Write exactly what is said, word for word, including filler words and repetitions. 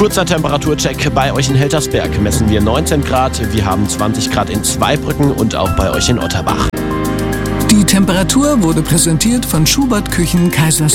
Kurzer Temperaturcheck bei euch in Heltersberg messen wir neunzehn Grad. Wir haben zwanzig Grad in Zweibrücken und auch bei euch in Otterbach. Die Temperatur wurde präsentiert von Schubert Küchen Kaisers.